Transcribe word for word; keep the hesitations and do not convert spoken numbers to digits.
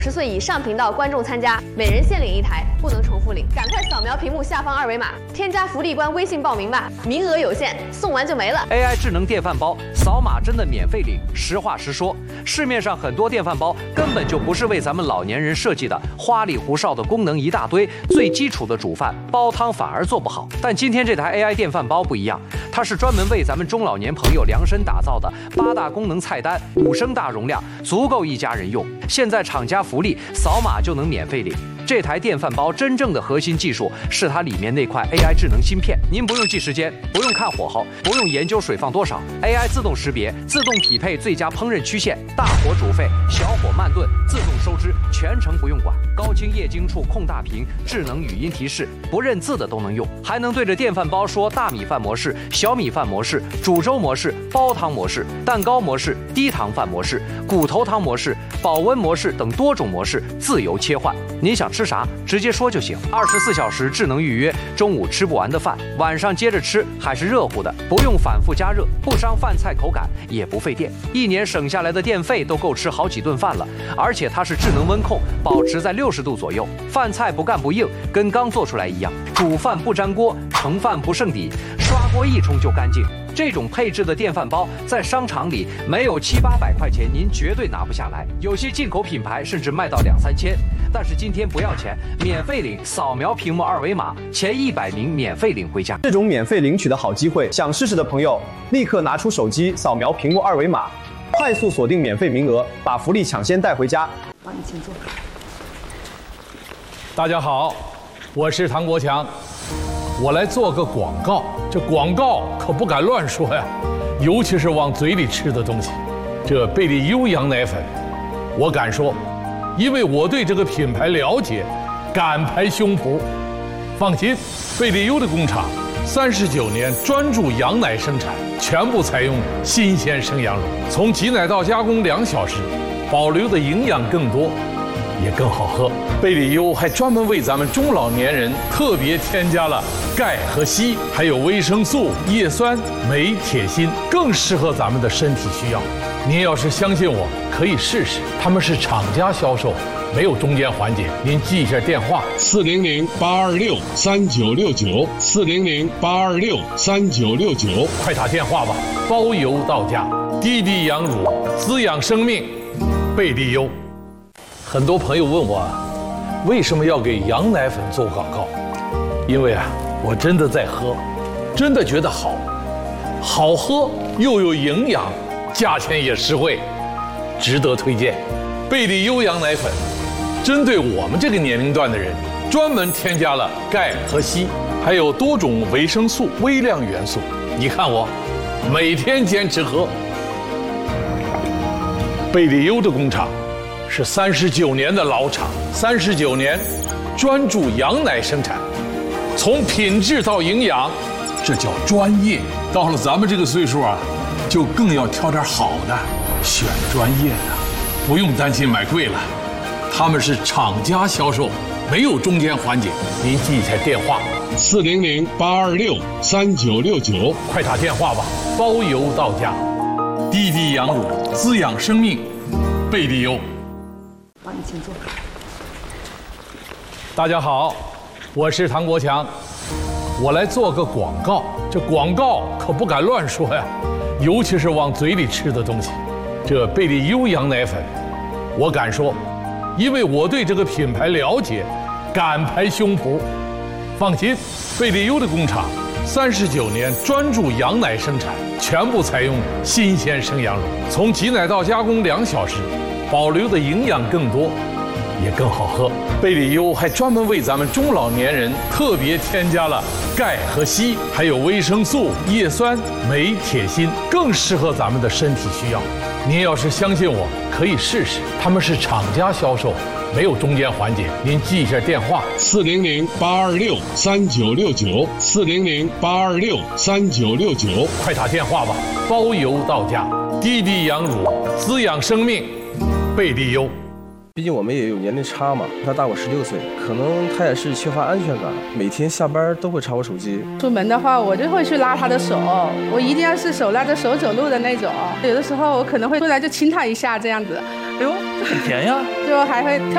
十岁以上频道观众参加，每人限领一台，不能重复领。赶快扫描屏幕下方二维码，添加福利官微信报名吧，名额有限，送完就没了。 A I 智能电饭煲，扫码真的免费领。实话实说，市面上很多电饭煲根本就不是为咱们老年人设计的，花里胡哨的功能一大堆，最基础的煮饭煲汤反而做不好。但今天这台 A I 电饭煲不一样，它是专门为咱们中老年朋友量身打造的，八大功能菜单，五升大容量，足够一家人用。现在厂家福利，扫码就能免费领。这台电饭煲真正的核心技术是它里面那块 A I 智能芯片，您不用记时间，不用看火候，不用研究水放多少 ，A I 自动识别，自动匹配最佳烹饪曲线，大火煮沸，小火慢炖，自动收汁，全程不用管。高清液晶触控大屏，智能语音提示，不认字的都能用，还能对着电饭煲说大米饭模式、小米饭模式、煮粥模式、煲汤模式、蛋糕模式、低糖饭模式、骨头汤模式、保温模式等多种模式自由切换。您想吃啥，直接说就行。二十四小时智能预约，中午吃不完的饭，晚上接着吃还是热乎的，不用反复加热，不伤饭菜口感，也不费电。一年省下来的电费都够吃好几顿饭了。而且它是智能温控，保持在六十度左右，饭菜不干不硬，跟刚做出来一样。煮饭不粘锅，盛饭不剩底，刷锅一冲就干净。这种配置的电饭煲在商场里没有七八百块钱，您绝对拿不下来。有些进口品牌甚至卖到两三千。但是今天不要钱，免费领，扫描屏幕二维码，前一百名免费领回家。 这种免费领取的好机会，想试试的朋友立刻拿出手机扫描屏幕二维码，快速锁定免费名额，把福利抢先带回家。 好，你请坐。 大家好，我是唐国强。我来做个广告，这广告可不敢乱说呀，尤其是往嘴里吃的东西。这贝利优羊奶粉，我敢说，因为我对这个品牌了解，敢拍胸脯。放心，贝利优的工厂三十九年专注羊奶生产，全部采用新鲜生羊乳，从挤奶到加工两小时，保留的营养更多，也更好喝。贝利优还专门为咱们中老年人特别添加了钙和硒，还有维生素、叶酸、镁、铁、锌，更适合咱们的身体需要。您要是相信我，可以试试。他们是厂家销售，没有中间环节。您记一下电话： 四零零八二六三九六九，四零零八二六三九六九， 快打电话吧，包邮到家。滴滴羊乳，滋养生命，贝利优。很多朋友问我，为什么要给羊奶粉做广告？因为啊，我真的在喝，真的觉得好，好喝又有营养，价钱也实惠，值得推荐。贝利优羊奶粉，针对我们这个年龄段的人，专门添加了钙和硒，还有多种维生素、微量元素。你看我，每天坚持喝。贝利优的工厂是三十九年的老厂，三十九年专注羊奶生产，从品质到营养，这叫专业。到了咱们这个岁数啊，就更要挑点好的，选专业的，不用担心买贵了。他们是厂家销售，没有中间环节。您记一下电话： 四零零八二六三九六九， 快打电话吧，包邮到家。滴滴羊乳，滋养生命，贝利优。 好，你请坐。 大家好，我是唐国强。我来做个广告，这广告可不敢乱说呀，尤其是往嘴里吃的东西。这贝利优羊奶粉，我敢说，因为我对这个品牌了解，敢拍胸脯。放心，贝利优的工厂三十九年专注羊奶生产，全部采用新鲜生羊乳，从挤奶到加工两小时，保留的营养更多，也更好喝。贝利优还专门为咱们中老年人特别添加了钙和硒，还有维生素、叶酸、镁、铁、锌，更适合咱们的身体需要。您要是相信我，可以试试。他们是厂家销售，没有中间环节。您记一下电话： 四零零八二六三九六九，四零零八二六三九六九， 快打电话吧，包邮到家。滴滴羊乳，滋养生命，贝利优。 毕竟我们也有年龄差嘛，他大我十六岁，可能他也是缺乏安全感，每天下班都会查我手机。 出门的话，我就会去拉他的手，我一定要是手拉着手走路的那种。有的时候我可能会过来就亲他一下这样子，哎呦， 很甜呀， 就还会特